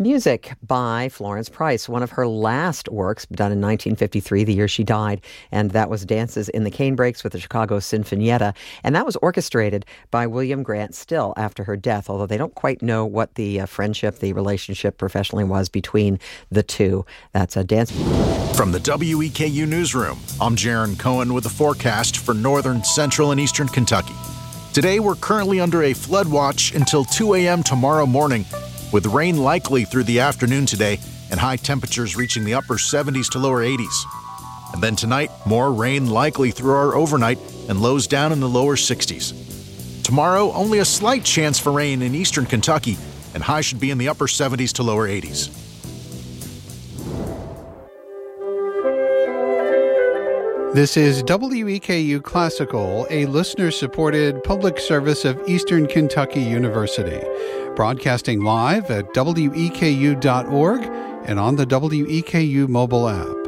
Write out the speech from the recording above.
Music by Florence Price, one of her last works, done in 1953, the year she died, and that was Dances in the Canebrakes with the Chicago Sinfonietta, and that was orchestrated by William Grant Still after her death, although they don't quite know what the friendship, the relationship professionally was between the two. That's a dance. From the WEKU Newsroom, I'm Jaron Cohen with the forecast for northern, central, and eastern Kentucky. Today, we're currently under a flood watch until 2 a.m. tomorrow morning, with rain likely through the afternoon today and high temperatures reaching the upper 70s to lower 80s. And then tonight, more rain likely through our overnight and lows down in the lower 60s. Tomorrow, only a slight chance for rain in eastern Kentucky, and highs should be in the upper 70s to lower 80s. This is WEKU Classical, a listener-supported public service of Eastern Kentucky University, broadcasting live at weku.org and on the WEKU mobile app.